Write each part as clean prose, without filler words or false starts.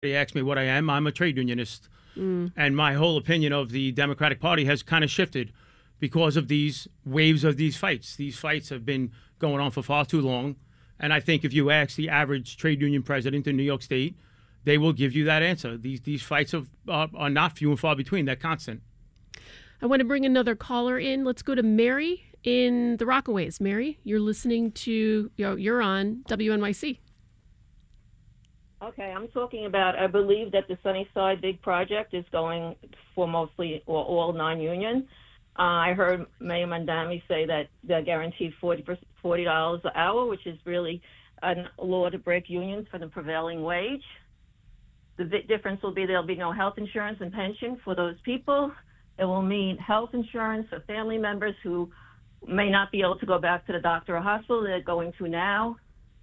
They ask me what I am. I'm a trade unionist. And my whole opinion of the Democratic Party has kind of shifted because of these waves of these fights. These fights have been going on for far too long. And I think if you ask the average trade union president in New York State, they will give you that answer. These fights are not few and far between. They're constant. I want to bring another caller in. Let's go to Mary in the Rockaways. Mary, you're listening to, you're on WNYC. Okay, I'm talking about, I believe that the Sunnyside big project is going for mostly or all non-union. I heard Mayor Mandami say that they're guaranteed $40 an hour, which is really a law to break unions for the prevailing wage. The difference will be there'll be no health insurance and pension for those people. It will mean health insurance for family members who may not be able to go back to the doctor or hospital they're going to now.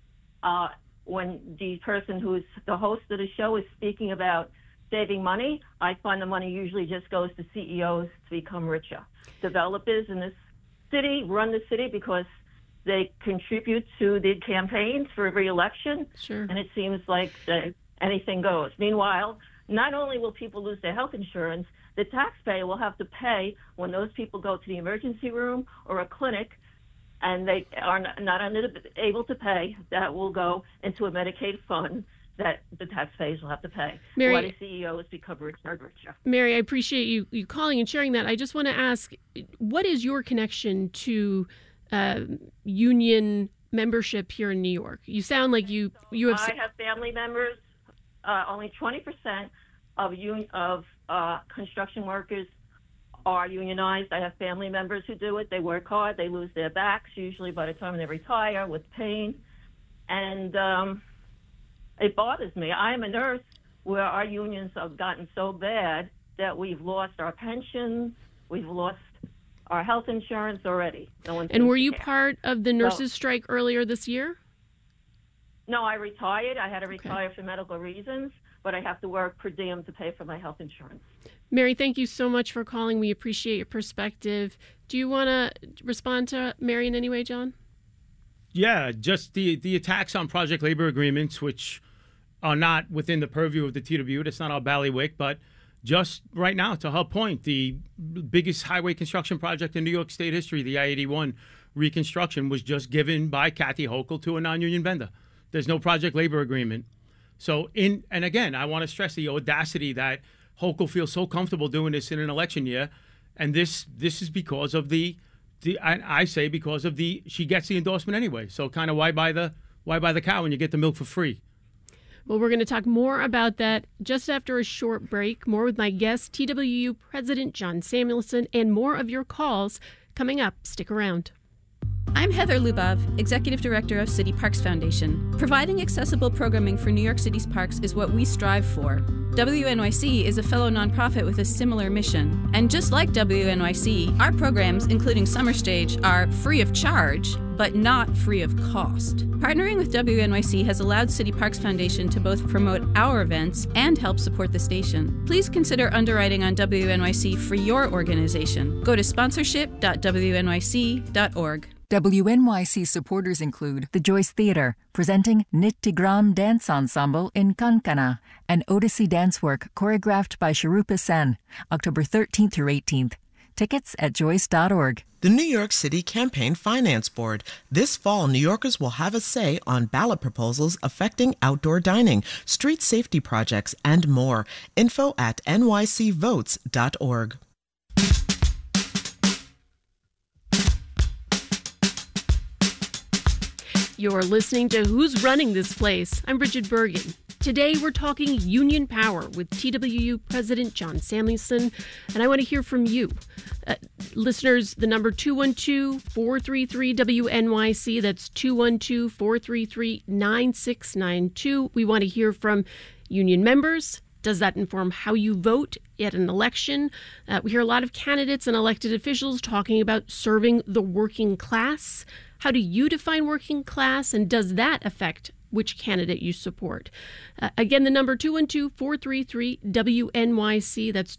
When the person who's the host of the show is speaking about saving money, I find the money usually just goes to CEOs to become richer. Developers in this city run the city because they contribute to the campaigns for re-election, Sure. And it seems like anything goes. Meanwhile, not only will people lose their health insurance, the taxpayer will have to pay when those people go to the emergency room or a clinic and they are not able to pay. That will go into a Medicaid fund that the taxpayers will have to pay. Mary, Why do CEOs become richer and richer? Mary, I appreciate you calling and sharing that. I just want to ask, what is your connection to union membership here in New York? You sound like you have... I have family members. Only 20% of construction workers are unionized. I have family members who do it. They work hard. They lose their backs, usually by the time they retire, with pain. And it bothers me. I am a nurse where our unions have gotten so bad that we've lost our pensions, we've lost our health insurance already. And were you part of the nurses' strike earlier this year? No, I retired. I had to retire for medical reasons, but I have to work per diem to pay for my health insurance. Mary, thank you so much for calling. We appreciate your perspective. Do you want to respond to Mary in any way, John? Yeah, just the attacks on project labor agreements, which are not within the purview of the TWU. That's not our bailiwick, but just right now, to her point, the biggest highway construction project in New York State history, the I-81 reconstruction, was just given by Kathy Hochul to a non-union vendor. There's no project labor agreement. So, and again, I want to stress the audacity that Hochul feels so comfortable doing this in an election year, and this is because of I say because of she gets the endorsement anyway. So, kind of why buy the cow when you get the milk for free? Well, we're going to talk more about that just after a short break. More with my guest, TWU President John Samuelson, and more of your calls coming up. Stick around. I'm Heather Lubov, Executive Director of City Parks Foundation. Providing accessible programming for New York City's parks is what we strive for. WNYC is a fellow nonprofit with a similar mission. And just like WNYC, our programs, including Summer Stage, are free of charge, but not free of cost. Partnering with WNYC has allowed City Parks Foundation to both promote our events and help support the station. Please consider underwriting on WNYC for your organization. Go to sponsorship.wnyc.org. WNYC supporters include the Joyce Theatre, presenting Nittigram Dance Ensemble in Kankana, an Odissi dance work choreographed by Sharupa Sen, October 13th through 18th. Tickets at joyce.org. The New York City Campaign Finance Board. This fall, New Yorkers will have a say on ballot proposals affecting outdoor dining, street safety projects, and more. Info at nycvotes.org. You're listening to Who's Running This Place? I'm Bridget Bergen. Today we're talking union power with TWU President John Samuelson, and I want to hear from you. Listeners, the number 212-433-WNYC, that's 212-433-9692. We want to hear from union members. Does that inform how you vote at an election? We hear a lot of candidates and elected officials talking about serving the working class. How do you define working class, and does that affect which candidate you support? Again, the number 212-433-WNYC. That's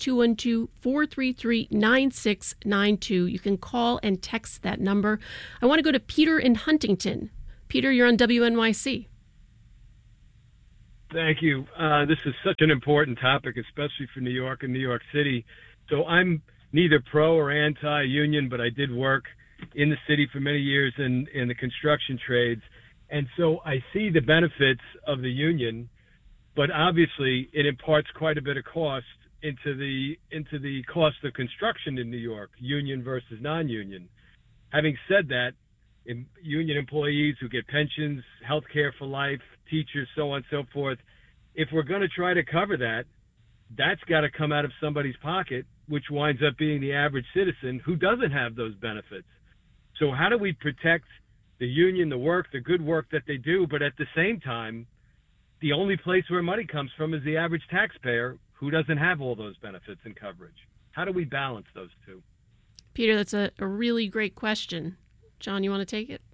212-433-9692. You can call and text that number. I want to go to Peter in Huntington. Peter, you're on WNYC. Thank you. This is such an important topic, especially for New York and New York City. So I'm neither pro or anti-union, but I did work in the city for many years in the construction trades. And so I see the benefits of the union, but obviously it imparts quite a bit of cost into the cost of construction in New York, union versus non-union. Having said that, union employees who get pensions, health care for life, teachers, so on and so forth, if we're going to try to cover that, that's got to come out of somebody's pocket, which winds up being the average citizen who doesn't have those benefits. So how do we protect the union, the work, the good work that they do, but at the same time, the only place where money comes from is the average taxpayer who doesn't have all those benefits and coverage? How do we balance those two? Peter, that's a really great question. John, you want to take it?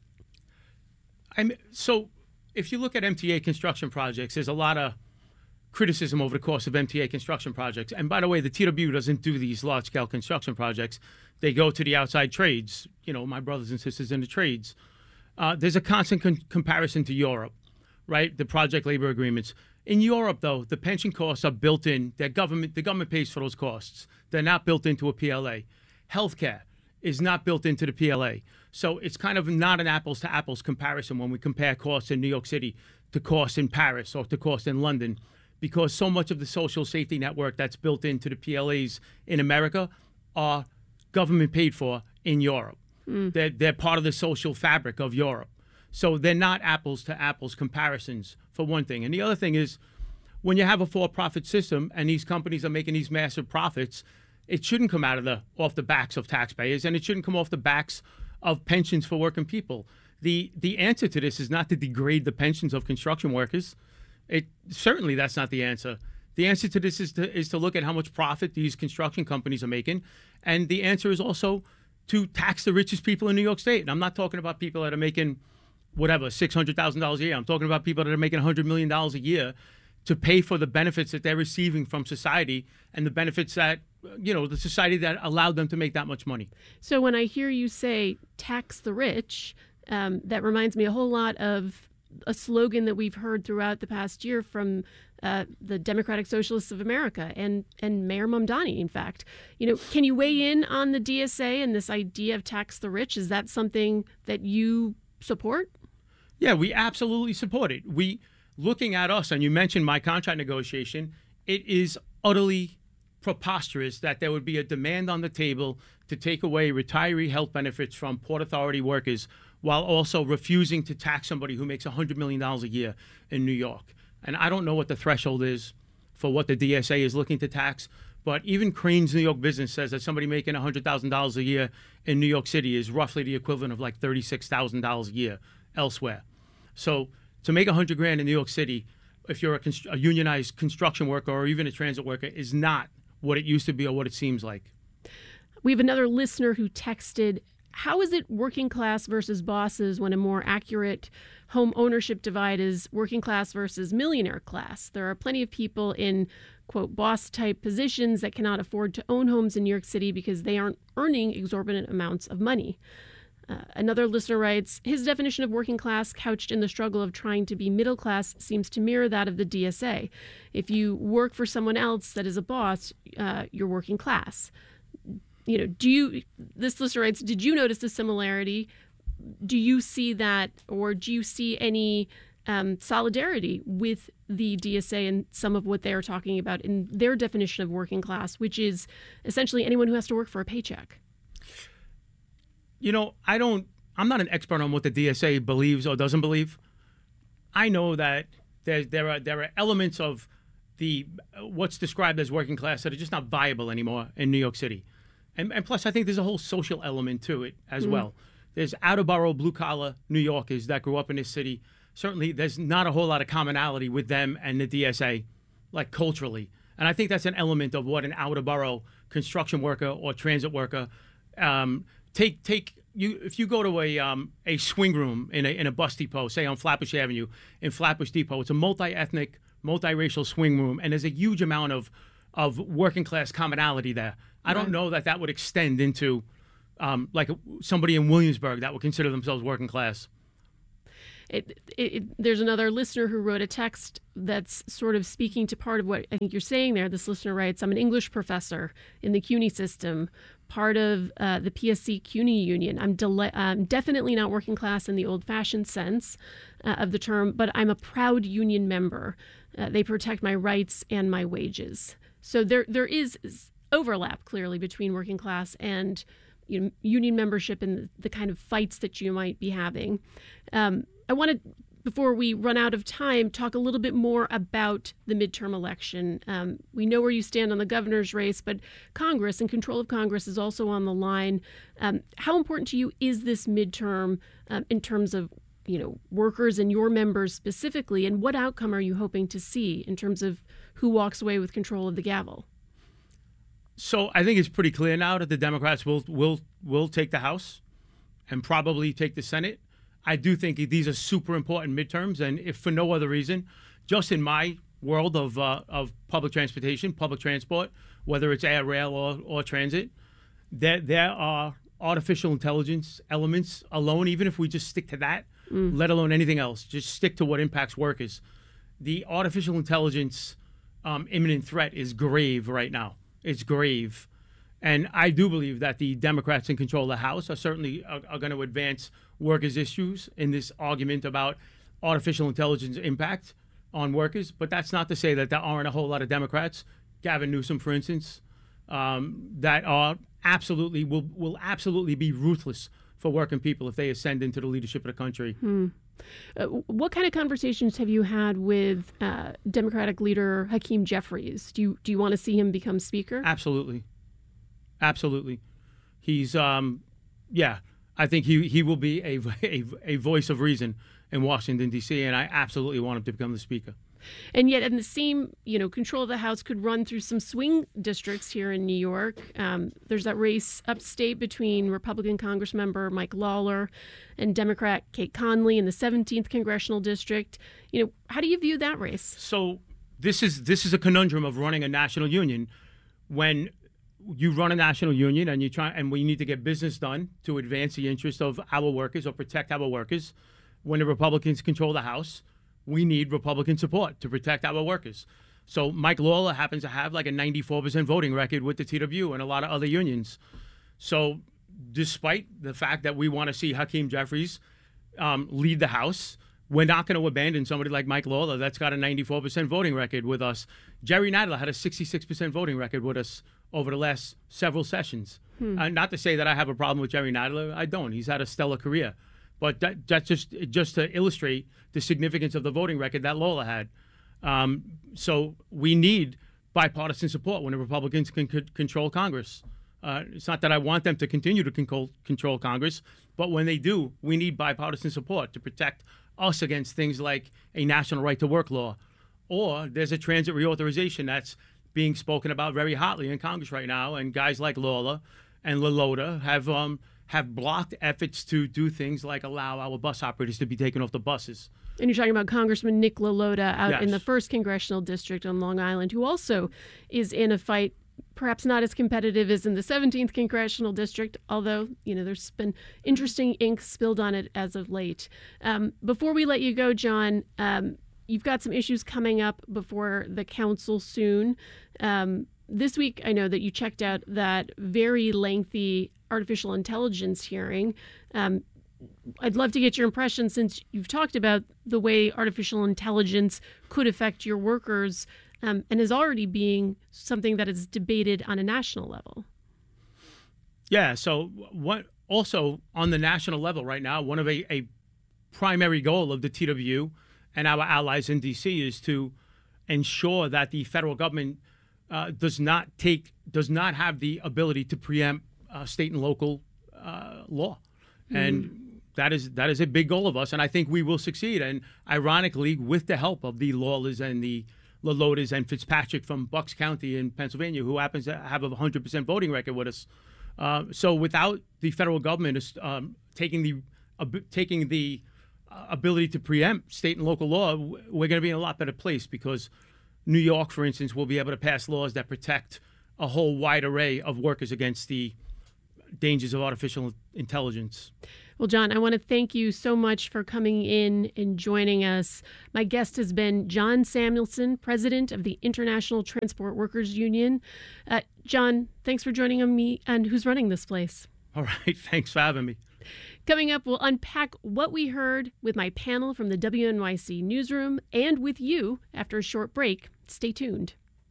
So if you look at MTA construction projects, there's a lot of criticism over the course of MTA construction projects. And by the way, the TW doesn't do these large-scale construction projects. They go to the outside trades, my brothers and sisters in the trades. There's a constant comparison to Europe, right? The project labor agreements. In Europe, though, the pension costs are built in. The government pays for those costs. They're not built into a PLA. Healthcare is not built into the PLA. So it's kind of not an apples-to-apples comparison when we compare costs in New York City to costs in Paris or to costs in London, because so much of the social safety network that's built into the PLAs in America are government paid for in Europe. They're part of the social fabric of Europe. So they're not apples-to-apples comparisons, for one thing. And the other thing is, when you have a for-profit system and these companies are making these massive profits, it shouldn't come off the backs of taxpayers, and it shouldn't come off the backs of pensions for working people. The answer to this is not to degrade the pensions of construction workers. Certainly that's not the answer. The answer to this is to look at how much profit these construction companies are making, and the answer is also to tax the richest people in New York State. And I'm not talking about people that are making whatever, $600,000 a year. I'm talking about people that are making $100 million a year to pay for the benefits that they're receiving from society and the benefits that, the society that allowed them to make that much money. So when I hear you say tax the rich, that reminds me a whole lot of a slogan that we've heard throughout the past year from the Democratic Socialists of America and Mayor Mamdani, in fact. Can you weigh in on the DSA and this idea of tax the rich? Is that something that you support? Yeah, we absolutely support it. Looking at us, and you mentioned my contract negotiation, it is utterly preposterous that there would be a demand on the table to take away retiree health benefits from Port Authority workers while also refusing to tax somebody who makes $100 million a year in New York. And I don't know what the threshold is for what the DSA is looking to tax, but even Crane's New York Business says that somebody making $100,000 a year in New York City is roughly the equivalent of like $36,000 a year elsewhere. So to make $100,000 in New York City, if you're a unionized construction worker or even a transit worker, is not what it used to be or what it seems like. We have another listener who texted, how is it working class versus bosses when a more accurate home ownership divide is working class versus millionaire class? There are plenty of people in, quote, boss-type positions that cannot afford to own homes in New York City because they aren't earning exorbitant amounts of money. Another listener writes, his definition of working class, couched in the struggle of trying to be middle class, seems to mirror that of the DSA. If you work for someone else that is a boss, you're working class. This listener writes, did you notice the similarity? Do you see that, or do you see any solidarity with the DSA and some of what they are talking about in their definition of working class, which is essentially anyone who has to work for a paycheck? I'm not an expert on what the DSA believes or doesn't believe. I know that there are elements of what's described as working class that are just not viable anymore in New York City. And plus, I think there's a whole social element to it as well. There's out-of-borough, blue-collar New Yorkers that grew up in this city. Certainly, there's not a whole lot of commonality with them and the DSA, like culturally. And I think that's an element of what an out-of-borough construction worker or transit worker if you go to a swing room in a bus depot, say on Flatbush Avenue, in Flatbush Depot, it's a multi-ethnic, multiracial swing room, and there's a huge amount of working class commonality there. I don't know that would extend into like somebody in Williamsburg that would consider themselves working class. There's another listener who wrote a text that's sort of speaking to part of what I think you're saying there. This listener writes, I'm an English professor in the CUNY system, part of the PSC CUNY union. I'm definitely not working class in the old-fashioned sense of the term, but I'm a proud union member. They protect my rights and my wages. So there is overlap, clearly, between working class and union membership and the kind of fights that you might be having. I want to, before we run out of time, talk a little bit more about the midterm election. We know where you stand on the governor's race, but Congress and control of Congress is also on the line. How important to you is this midterm in terms of workers and your members specifically, and what outcome are you hoping to see in terms of who walks away with control of the gavel? So I think it's pretty clear now that the Democrats will take the House and probably take the Senate. I do think these are super important midterms, and if for no other reason, just in my world of public transportation, public transport, whether it's air, rail, or transit, there are artificial intelligence elements alone, even if we just stick to that, let alone anything else, just stick to what impacts workers. The artificial intelligence imminent threat is grave right now. It's grave. And I do believe that the Democrats in control of the House are certainly are going to advance workers' issues in this argument about artificial intelligence impact on workers. But that's not to say that there aren't a whole lot of Democrats, Gavin Newsom, for instance, that are absolutely will absolutely be ruthless for working people if they ascend into the leadership of the country. What kind of conversations have you had with Democratic leader Hakeem Jeffries? Do you want to see him become Speaker? Absolutely. He's I think he will be a voice of reason in Washington, D.C., and I absolutely want him to become the Speaker. And yet, in the same, control of the House could run through some swing districts here in New York. There's that race upstate between Republican Congressmember Mike Lawler and Democrat Kate Conley in the 17th Congressional District. How do you view that race? So this is a conundrum of running a national union. When you run a national union and we need to get business done to advance the interest of our workers or protect our workers, when the Republicans control the House, we need Republican support to protect our workers. So Mike Lawler happens to have like a 94% voting record with the TWU and a lot of other unions. So despite the fact that we want to see Hakeem Jeffries lead the House, we're not going to abandon somebody like Mike Lawler that's got a 94% voting record with us. Jerry Nadler had a 66% voting record with us over the last several sessions. Not to say that I have a problem with Jerry Nadler. I don't. He's had a stellar career. But that's just to illustrate the significance of the voting record that Lawler had. So we need bipartisan support when the Republicans can control Congress. It's not that I want them to continue to control Congress, but when they do, we need bipartisan support to protect us against things like a national right to work law. Or there's a transit reauthorization that's being spoken about very hotly in Congress right now, and guys like Lawler and LaLota have blocked efforts to do things like allow our bus operators to be taken off the buses. And you're talking about Congressman Nick LaLota out Yes. in the 1st Congressional District on Long Island, who also is in a fight perhaps not as competitive as in the 17th Congressional District, although, there's been interesting ink spilled on it as of late. Before we let you go, John, you've got some issues coming up before the council soon. This week, I know that you checked out that very lengthy artificial intelligence hearing. I'd love to get your impression, since you've talked about the way artificial intelligence could affect your workers and is already being something that is debated on a national level. Yeah, so what also on the national level right now, one of a primary goal of the TWU and our allies in D.C. is to ensure that the federal government does not have the ability to preempt state and local law. And that is a big goal of us, and I think we will succeed. And ironically, with the help of the Lawlers and the LaLotas and Fitzpatrick from Bucks County in Pennsylvania, who happens to have a 100% voting record with us. So without the federal government taking the ability to preempt state and local law, we're going to be in a lot better place, because New York, for instance, will be able to pass laws that protect a whole wide array of workers against the dangers of artificial intelligence. Well, John, I want to thank you so much for coming in and joining us. My guest has been John Samuelson, president of the International Transport Workers Union. John, thanks for joining me. And who's running this place? All right. Thanks for having me. Coming up, we'll unpack what we heard with my panel from the WNYC newsroom and with you after a short break. Stay tuned.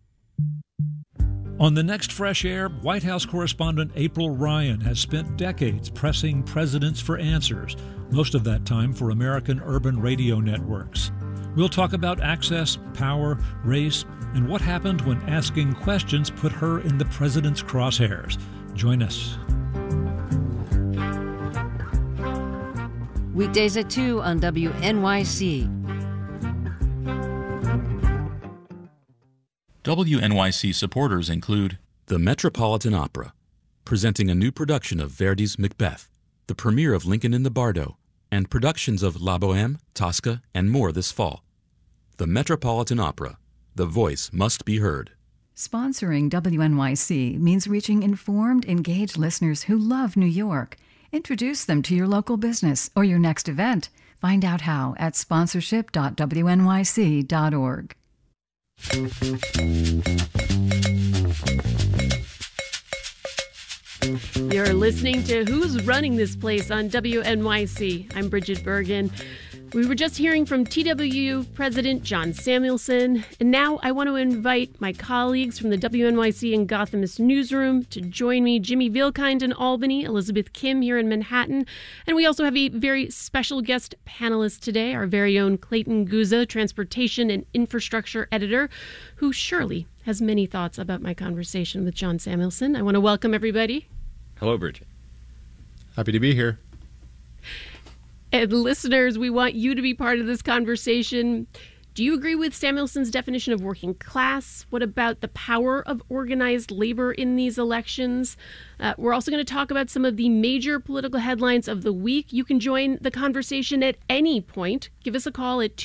On the next Fresh Air, White House correspondent April Ryan has spent decades pressing presidents for answers, most of that time for American urban radio networks. We'll talk about access, power, race, and what happened when asking questions put her in the president's crosshairs. Join us. Weekdays at 2 on WNYC. WNYC supporters include the Metropolitan Opera, presenting a new production of Verdi's Macbeth, the premiere of Lincoln in the Bardo, and productions of La Bohème, Tosca, and more this fall. The Metropolitan Opera, the voice must be heard. Sponsoring WNYC means reaching informed, engaged listeners who love New York. Introduce them to your local business or your next event. Find out how at sponsorship.wnyc.org. You're listening to Who's Running This Place on WNYC. I'm Bridget Bergen. We were just hearing from TWU President John Samuelson, and now I want to invite my colleagues from the WNYC and Gothamist newsroom to join me, Jimmy Vilkind in Albany, Elizabeth Kim here in Manhattan, and we also have a very special guest panelist today, our very own Clayton Guza, transportation and infrastructure editor, who surely has many thoughts about my conversation with John Samuelson. I want to welcome everybody. Hello, Bridget. Happy to be here. And listeners, we want you to be part of this conversation. Do you agree with Samuelson's definition of working class? What about the power of organized labor in these elections? We're also going to talk about some of the major political headlines of the week. You can join the conversation at any point. Give us a call at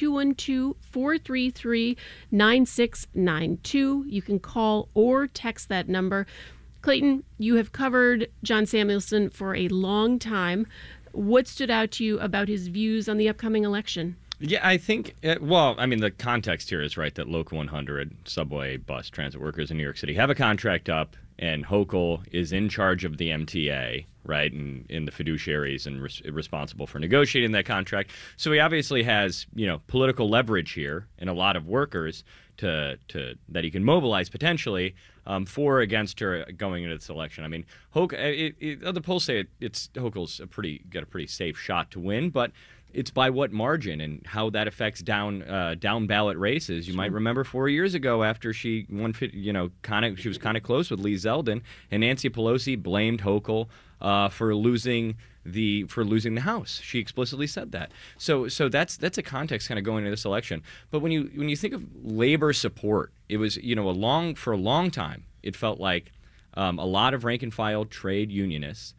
212-433-9692. You can call or text that number. Clayton, you have covered John Samuelson for a long time. What stood out to you about his views on the upcoming election? Yeah, I think, the context here is right that Local 100, subway, bus, transit workers in New York City have a contract up, and Hochul is in charge of the MTA, right, and in the fiduciaries and responsible for negotiating that contract. So he obviously has, political leverage here and a lot of workers to that he can mobilize potentially for or against her going into this election. I mean, the polls say Hochul's got a pretty safe shot to win, but it's by what margin and how that affects down ballot races. You might remember 4 years ago after she won, she was kind of close with Lee Zeldin, and Nancy Pelosi blamed Hochul for losing the House. She explicitly said that. So that's a context kind of going into this election. But when you think of labor support, it was for a long time it felt like a lot of rank and file trade unionists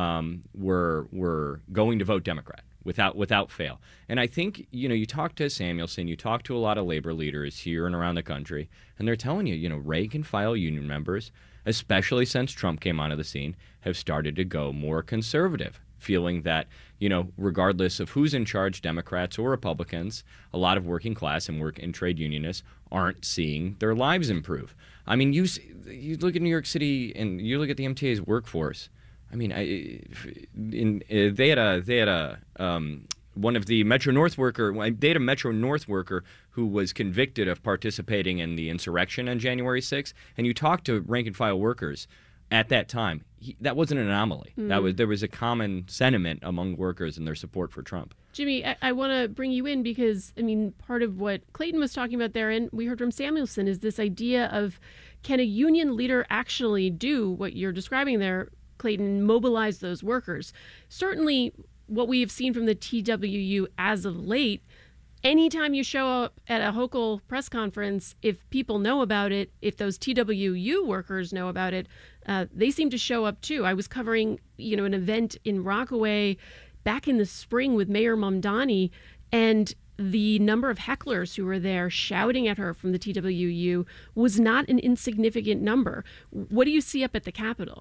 were going to vote Democrat without fail. And I think you talk to Samuelson, you talk to a lot of labor leaders here and around the country, and they're telling you rank and file union members, especially since Trump came onto the scene, have started to go more conservative, feeling that, regardless of who's in charge, Democrats or Republicans, a lot of working class and trade unionists aren't seeing their lives improve. I mean, you look at New York City and you look at the MTA's workforce. I mean, they had a one of the Metro North worker. They had a Metro North worker who was convicted of participating in the insurrection on January 6th. And you talk to rank and file workers at that time. That wasn't an anomaly. There was a common sentiment among workers in their support for Trump. Jimmy, I want to bring you in because, part of what Clayton was talking about there, and we heard from Samuelson, is this idea of, can a union leader actually do what you're describing there, Clayton, mobilize those workers? Certainly what we have seen from the TWU as of late, anytime you show up at a Hochul press conference, if people know about it, if those TWU workers know about it, they seem to show up too. I was covering, an event in Rockaway back in the spring with Mayor Mamdani, and the number of hecklers who were there shouting at her from the TWU was not an insignificant number. What do you see up at the Capitol?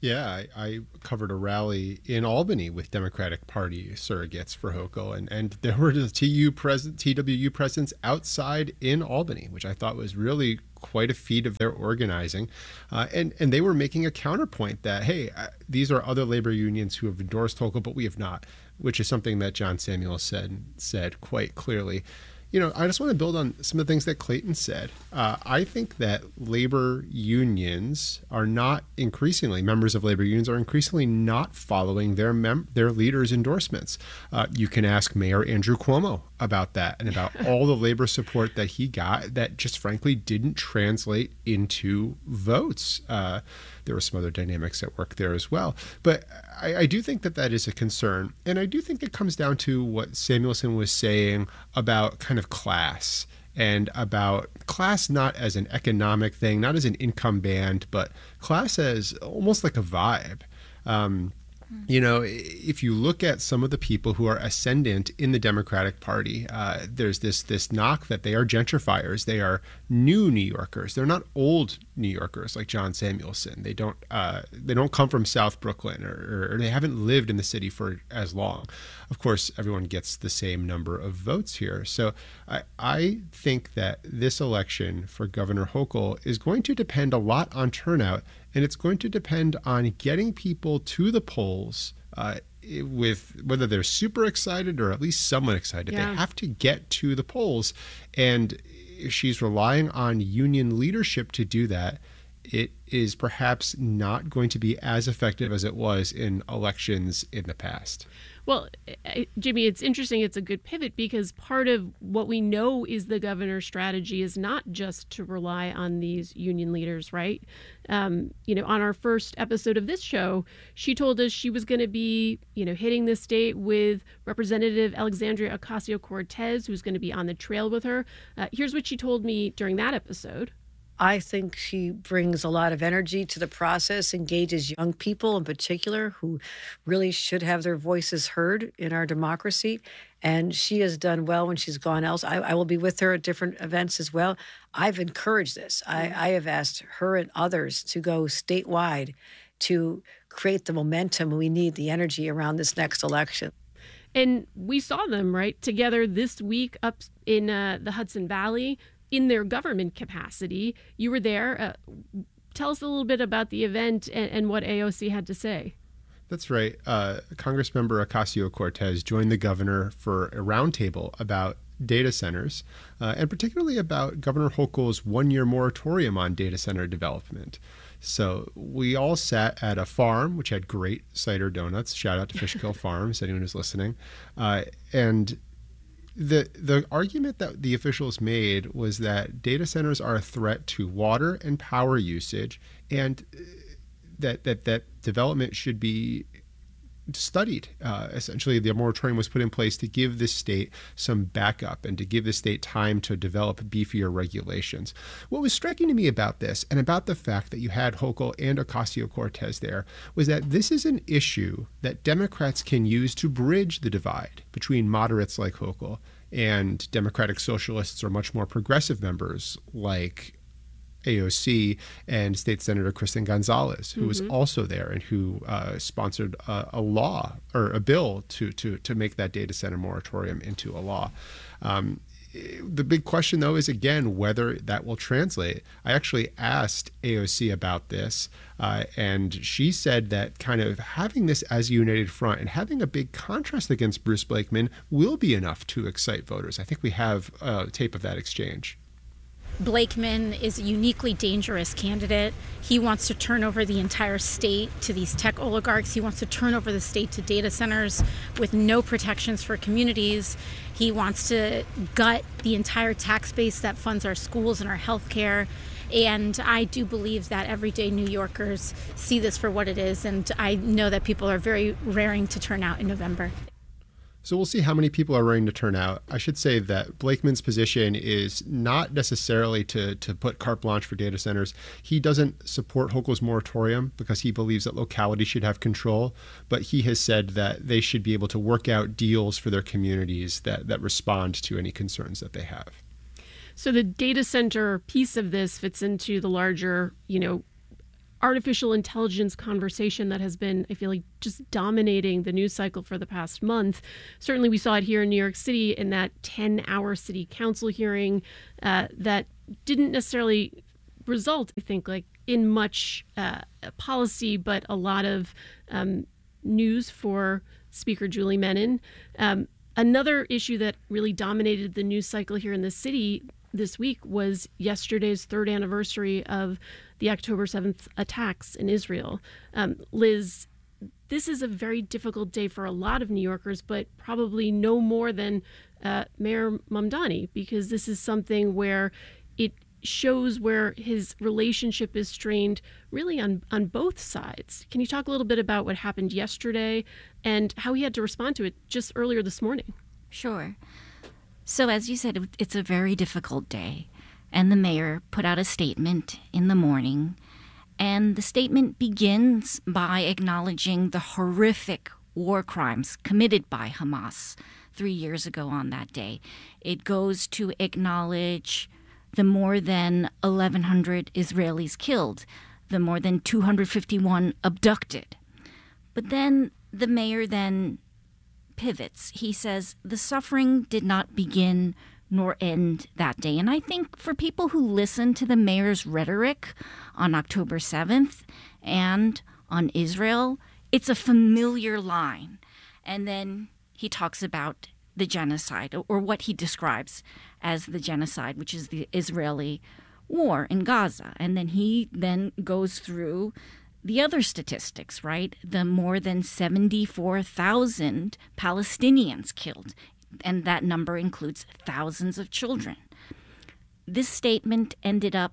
Yeah, I covered a rally in Albany with Democratic Party surrogates for Hochul, and there were the TWU presidents outside in Albany, which I thought was really quite a feat of their organizing. And they were making a counterpoint that, hey, these are other labor unions who have endorsed Hochul, but we have not, which is something that John Samuel said quite clearly. I just want to build on some of the things that Clayton said. I think that labor unions are not increasingly, members of labor unions are increasingly not following their leaders' endorsements. You can ask Mayor Andrew Cuomo about that and about all the labor support that he got that just frankly didn't translate into votes. There were some other dynamics at work there as well. But I do think that is a concern. And I do think it comes down to what Samuelson was saying about kind of class, and about class not as an economic thing, not as an income band, but class as almost like a vibe. If you look at some of the people who are ascendant in the Democratic Party, there's this knock that they are gentrifiers. They are new New Yorkers. They're not old New Yorkers like John Samuelson. They don't come from South Brooklyn, or they haven't lived in the city for as long. Of course, everyone gets the same number of votes here. So I think that this election for Governor Hochul is going to depend a lot on turnout. And it's going to depend on getting people to the polls with whether they're super excited or at least somewhat excited. Yeah. They have to get to the polls. And if she's relying on union leadership to do that, it is perhaps not going to be as effective as it was in elections in the past. Well, Jimmy, it's interesting. It's a good pivot, because part of what we know is the governor's strategy is not just to rely on these union leaders, right? On our first episode of this show, she told us she was going to be, hitting the state with Representative Alexandria Ocasio-Cortez, who's going to be on the trail with her. Here's what she told me during that episode. I think she brings a lot of energy to the process, engages young people in particular who really should have their voices heard in our democracy. And she has done well when she's gone else. I will be with her at different events as well. I've encouraged this. I have asked her and others to go statewide to create the momentum we need, the energy around this next election. And we saw them, right, together this week up in the Hudson Valley, in their government capacity. You were there. Tell us a little bit about the event and what AOC had to say. That's right. Congressmember Ocasio-Cortez joined the governor for a roundtable about data centers, and particularly about Governor Hochul's one-year moratorium on data center development. So we all sat at a farm, which had great cider donuts. Shout out to Fishkill Farms, anyone who's listening. And the argument that the officials made was that data centers are a threat to water and power usage, and that development should be studied. Essentially, the moratorium was put in place to give the state some backup and to give the state time to develop beefier regulations. What was striking to me about this, and about the fact that you had Hochul and Ocasio-Cortez there, was that this is an issue that Democrats can use to bridge the divide between moderates like Hochul and Democratic socialists or much more progressive members like AOC and State Senator Kristen Gonzalez, who was also there and who sponsored a law or a bill to make that data center moratorium into a law. The big question, though, is, again, whether that will translate. I actually asked AOC about this, and she said that kind of having this as a united front and having a big contrast against Bruce Blakeman will be enough to excite voters. I think we have tape of that exchange. Blakeman is a uniquely dangerous candidate. He wants to turn over the entire state to these tech oligarchs. He wants to turn over the state to data centers with no protections for communities. He wants to gut the entire tax base that funds our schools and our health care. And I do believe that everyday New Yorkers see this for what it is. And I know that people are very raring to turn out in November. So we'll see how many people are willing to turn out. I should say that Blakeman's position is not necessarily to put carte blanche for data centers. He doesn't support Hochul's moratorium because he believes that localities should have control, but he has said that they should be able to work out deals for their communities that respond to any concerns that they have. So the data center piece of this fits into the larger, artificial intelligence conversation that has been, I feel like, just dominating the news cycle for the past month. Certainly we saw it here in New York City in that 10-hour city council hearing that didn't necessarily result, I think, like in much policy, but a lot of news for Speaker Julie Menin. Another issue that really dominated the news cycle here in the city this week was yesterday's third anniversary of the October 7th attacks in Israel. Liz, this is a very difficult day for a lot of New Yorkers, but probably no more than Mayor Mamdani, because this is something where it shows where his relationship is strained really on both sides. Can you talk a little bit about what happened yesterday and how he had to respond to it just earlier this morning? Sure. So as you said, it's a very difficult day, and the mayor put out a statement in the morning, and the statement begins by acknowledging the horrific war crimes committed by Hamas 3 years ago on that day. It goes to acknowledge the more than 1,100 Israelis killed, the more than 251 abducted. But then the mayor then pivots. He says the suffering did not begin nor end that day. And I think for people who listen to the mayor's rhetoric on October 7th and on Israel, it's a familiar line. And then he talks about the genocide, or what he describes as the genocide, which is the Israeli war in Gaza. And then he then goes through the other statistics, right? The more than 74,000 Palestinians killed, and that number includes thousands of children. This statement ended up,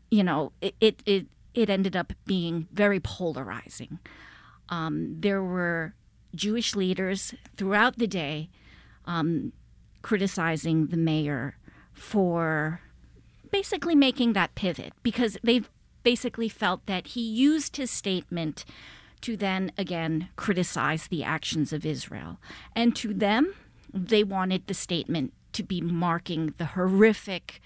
it ended up being very polarizing. There were Jewish leaders throughout the day criticizing the mayor for basically making that pivot, because they basically felt that he used his statement to then again criticize the actions of Israel. And to them, they wanted the statement to be marking the horrific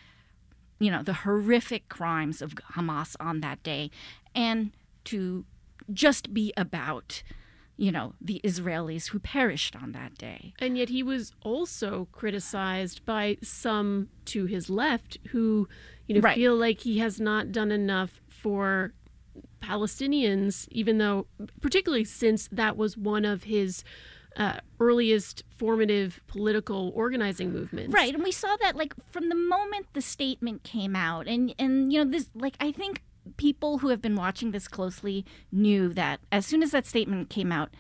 crimes of Hamas on that day, and to just be about the Israelis who perished on that day. And yet he was also criticized by some to his left who, Right. feel like he has not done enough for Palestinians, even though, particularly since that was one of his earliest formative political organizing movements. Right, and we saw that from the moment the statement came out, and this, I think people who have been watching this closely knew that as soon as that statement came out,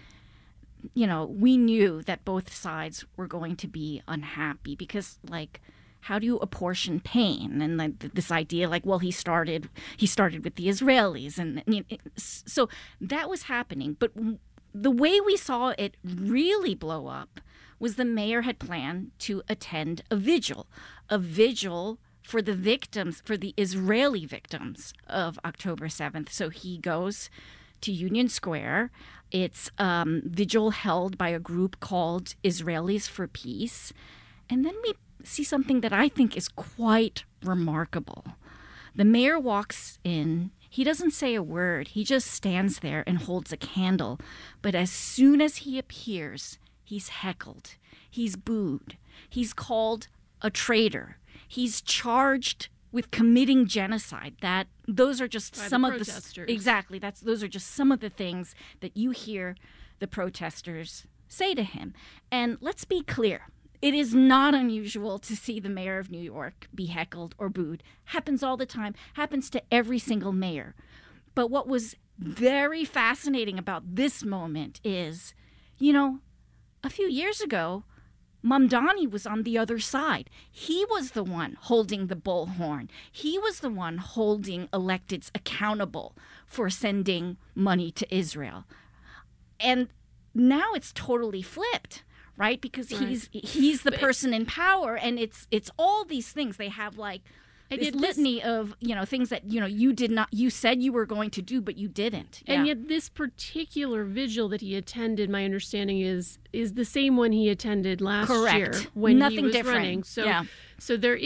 we knew that both sides were going to be unhappy, because how do you apportion pain? And this idea, he started with the Israelis, and so that was happening. But the way we saw it really blow up was the mayor had planned to attend a vigil for the victims, for the Israeli victims of October 7th. So he goes to Union Square. It's vigil held by a group called Israelis for Peace. And then we see something that I think is quite remarkable. The mayor walks in. He doesn't say a word. He just stands there and holds a candle. But as soon as he appears, he's heckled. He's booed. He's called a traitor. He's charged with committing genocide. Those are just some of the exactly. Those are just some of the things that you hear the protesters say to him. And let's be clear. It is not unusual to see the mayor of New York be heckled or booed. Happens all the time. Happens to every single mayor. But what was very fascinating about this moment is, a few years ago, Mamdani was on the other side. He was the one holding the bullhorn. He was the one holding electeds accountable for sending money to Israel. And now it's totally flipped. Right, because he's the person in power, and it's all these things. They have this litany of things that you said you were going to do, but you didn't. And yet this particular vigil that he attended, my understanding is the same one he attended last year when Nothing he was different. running. So there is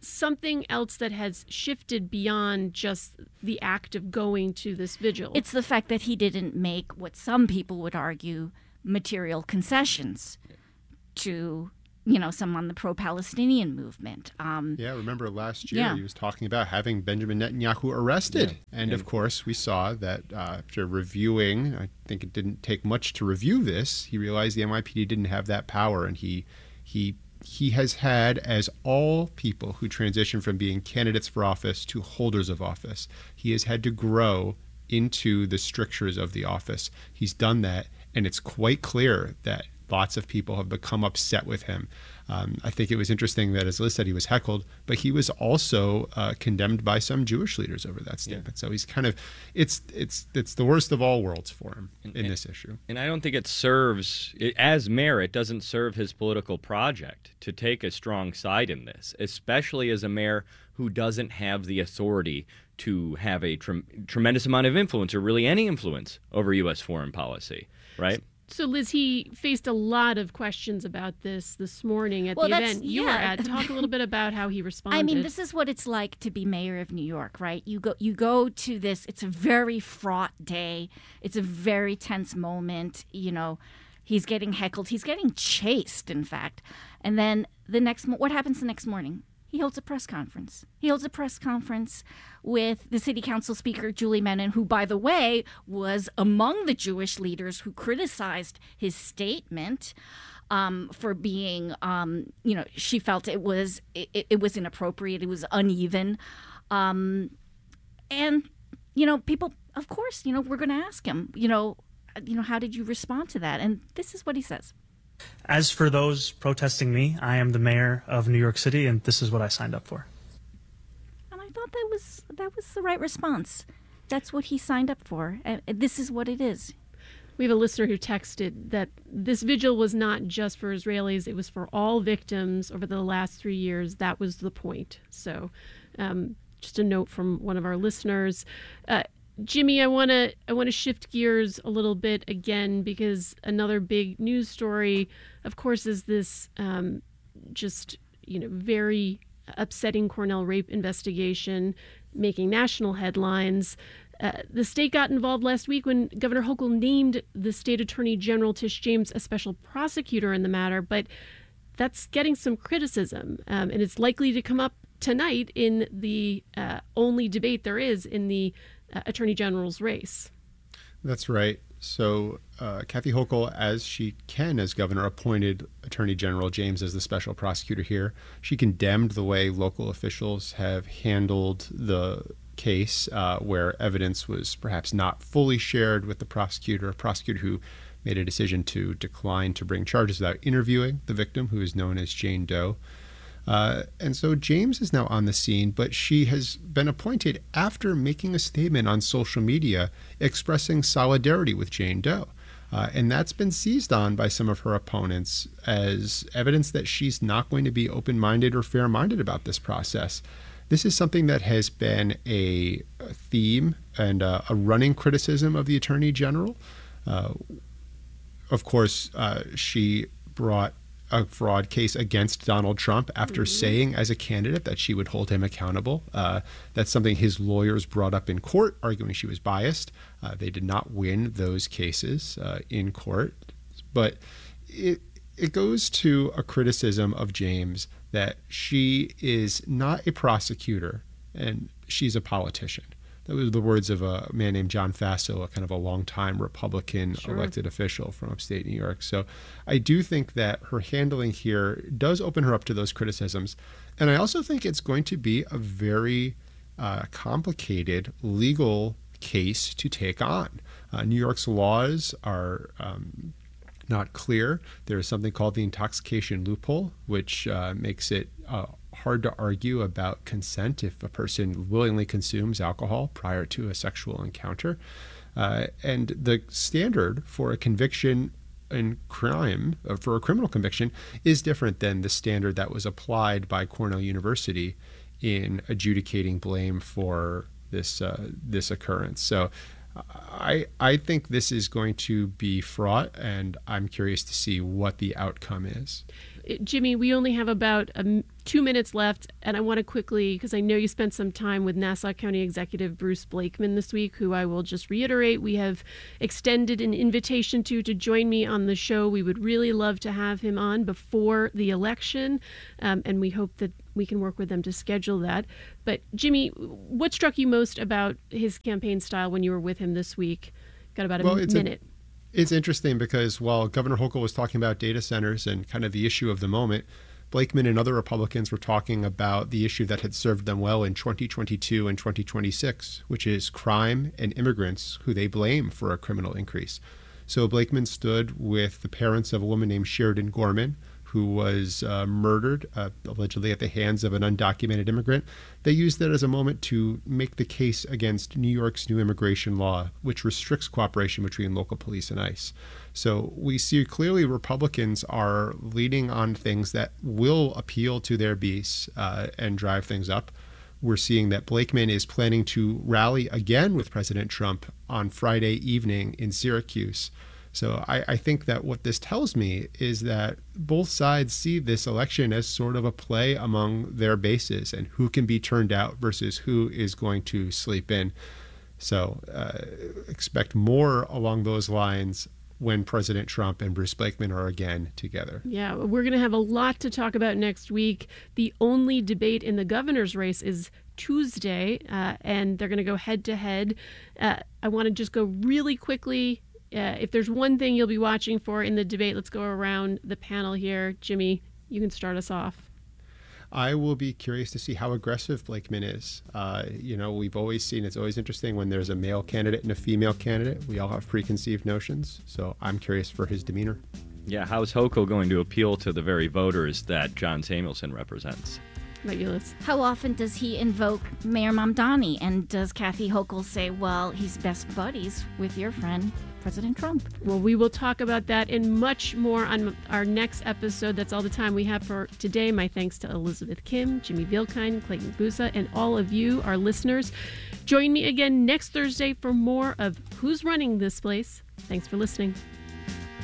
something else that has shifted beyond just the act of going to this vigil? It's the fact that he didn't make what some people would argue material concessions to, some on the pro-Palestinian movement. Remember last year he was talking about having Benjamin Netanyahu arrested. Yeah. And of course, we saw that after reviewing, I think it didn't take much to review this, he realized the NYPD didn't have that power, and he has had, as all people who transition from being candidates for office to holders of office, he has had to grow into the strictures of the office. He's done that, and it's quite clear that lots of people have become upset with him. I think it was interesting that, as Liz said, he was heckled, but he was also condemned by some Jewish leaders over that statement. Yeah. So he's kind of, it's the worst of all worlds for him in this issue. And I don't think it serves, as mayor, it doesn't serve his political project to take a strong side in this, especially as a mayor who doesn't have the authority to have a tremendous amount of influence, or really any influence, over U.S. foreign policy, right? So, Liz, he faced a lot of questions about this morning at the event you were at. Talk a little bit about how he responded. I mean, this is what it's like to be mayor of New York, right? You go to this. It's a very fraught day. It's a very tense moment. He's getting heckled. He's getting chased, in fact. And then what happens the next morning? He holds a press conference. He holds a press conference with the city council speaker, Julie Menon, who, by the way, was among the Jewish leaders who criticized his statement for being, she felt it was inappropriate, it was uneven. And, people, of course, we're going to ask him, how did you respond to that? And this is what he says. As for those protesting me, I am the mayor of New York City, and this is what I signed up for. And I thought that was the right response. That's what he signed up for. This is what it is. We have a listener who texted that this vigil was not just for Israelis; it was for all victims over the last 3 years. That was the point. So, just a note from one of our listeners. Jimmy, I want to shift gears a little bit again, because another big news story, of course, is this very upsetting Cornell rape investigation making national headlines. The state got involved last week when Governor Hochul named the state attorney general, Tish James, a special prosecutor in the matter, but that's getting some criticism, and it's likely to come up tonight in the only debate there is in the Attorney General's race. That's right. So Kathy Hochul, as she can as governor, appointed Attorney General James as the special prosecutor here. She condemned the way local officials have handled the case where evidence was perhaps not fully shared with the prosecutor, a prosecutor who made a decision to decline to bring charges without interviewing the victim, who is known as Jane Doe. And so James is now on the scene, but she has been appointed after making a statement on social media expressing solidarity with Jane Doe. And that's been seized on by some of her opponents as evidence that she's not going to be open-minded or fair-minded about this process. This is something that has been a theme and a running criticism of the Attorney General. Of course, she brought a fraud case against Donald Trump after saying as a candidate that she would hold him accountable. That's something his lawyers brought up in court, arguing she was biased. They did not win those cases in court. But it goes to a criticism of James that she is not a prosecutor and she's a politician. That was the words of a man named John Faso, a kind of a longtime Republican elected official from upstate New York. So I do think that her handling here does open her up to those criticisms. And I also think it's going to be a very complicated legal case to take on. New York's laws are not clear. There is something called the intoxication loophole, which makes it hard to argue about consent if a person willingly consumes alcohol prior to a sexual encounter. And the standard for a conviction in crime, for a criminal conviction, is different than the standard that was applied by Cornell University in adjudicating blame for this occurrence. So I think this is going to be fraught, and I'm curious to see what the outcome is. Jimmy, we only have about 2 minutes left, and I want to quickly, because I know you spent some time with Nassau County Executive Bruce Blakeman this week, who I will just reiterate we have extended an invitation to join me on the show. We would really love to have him on before the election, and we hope that we can work with them to schedule that. But Jimmy, what struck you most about his campaign style when you were with him this week? Got about a minute. It's interesting because while Governor Hochul was talking about data centers and kind of the issue of the moment, Blakeman and other Republicans were talking about the issue that had served them well in 2022 and 2026, which is crime and immigrants who they blame for a criminal increase. So Blakeman stood with the parents of a woman named Sheridan Gorman, who was murdered, allegedly at the hands of an undocumented immigrant. They used that as a moment to make the case against New York's new immigration law, which restricts cooperation between local police and ICE. So we see clearly Republicans are leading on things that will appeal to their base and drive things up. We're seeing that Blakeman is planning to rally again with President Trump on Friday evening in Syracuse. So I think that what this tells me is that both sides see this election as sort of a play among their bases and who can be turned out versus who is going to sleep in. So expect more along those lines when President Trump and Bruce Blakeman are again together. Yeah, we're going to have a lot to talk about next week. The only debate in the governor's race is Tuesday, and they're going to go head-to-head. I want to just go really quickly. If there's one thing you'll be watching for in the debate, let's go around the panel here. Jimmy, you can start us off. I will be curious to see how aggressive Blakeman is. We've always seen, it's always interesting when there's a male candidate and a female candidate. We all have preconceived notions, so I'm curious for his demeanor. Yeah, how's Hochul going to appeal to the very voters that John Samuelson represents? How often does he invoke Mayor Mamdani? And does Kathy Hochul say, well, he's best buddies with your friend, President Trump? Well, we will talk about that and much more on our next episode. That's all the time we have for today. My thanks to Elizabeth Kim, Jimmy Vilkine, Clayton Busa, and all of you, our listeners. Join me again next Thursday for more of Who's Running This Place. Thanks for listening.